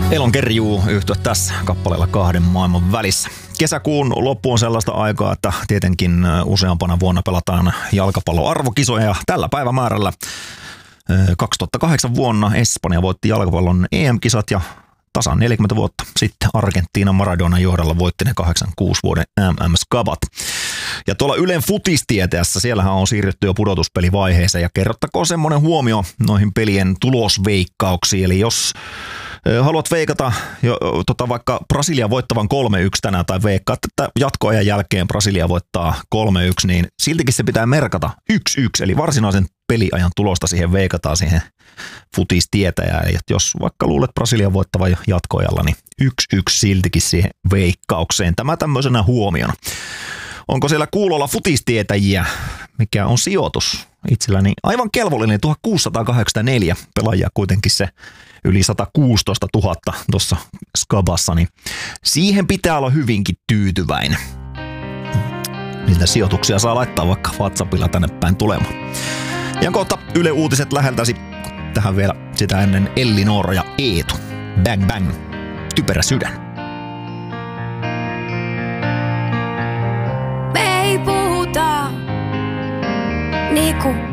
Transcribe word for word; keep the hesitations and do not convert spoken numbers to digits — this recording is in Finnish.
Elon Kerjuu yhtyä tässä kappaleella kahden maailman välissä. Kesäkuun loppu on sellaista aikaa, että tietenkin useampana vuonna pelataan jalkapalloarvokisoja ja tällä päivämäärällä kaksituhattakahdeksan vuonna Espanja voitti jalkapallon E M-kisat ja tasan neljäkymmentä vuotta sitten Argentiina Maradonan johdolla voitti ne kahdeksankymmentäkuusi vuoden M M-skabat. Ja tuolla Ylen futistieteessä, siellähän on siirrytty jo pudotuspelivaiheeseen ja kerrottakoon semmoinen huomio noihin pelien tulosveikkauksiin. Eli jos haluat veikata jo, tota, vaikka Brasilia voittavan kolme yksi tänään tai veikkaat, että jatkoajan jälkeen Brasilia voittaa kolme yksi, niin siltikin se pitää merkata yksi yksi, eli varsinaisen peliajan tulosta siihen veikataan siihen futistietäjään. Eli jos vaikka luulet Brasilian voittavan jatkoajalla, niin yksi yksi siltikin siihen veikkaukseen. Tämä tämmöisenä huomiona. Onko siellä kuulolla futistietäjiä? Mikä on sijoitus? Itselläni aivan kelvollinen tuhatkuusisataakahdeksankymmentäneljä pelaajia kuitenkin se yli satakuusitoista tuhatta tuossa skabassa, niin siihen pitää olla hyvinkin tyytyväinen. Niitä sijoituksia saa laittaa vaikka WhatsAppilla tänne päin tulemaan. Ja kohta Yle Uutiset läheltäsi. Tähän vielä sitä ennen Ellinora ja Eetu. Bang bang. Typerä sydän. Me ei puhuta niinku